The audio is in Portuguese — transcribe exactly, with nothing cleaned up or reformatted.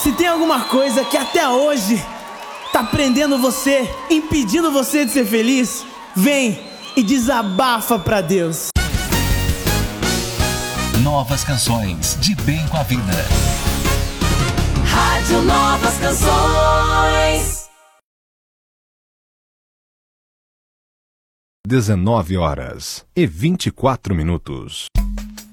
Se tem alguma coisa que até hoje tá prendendo você, impedindo você de ser feliz, vem e desabafa pra Deus. Novas canções de bem com a vida. Rádio Novas Canções. dezenove horas e vinte e quatro minutos.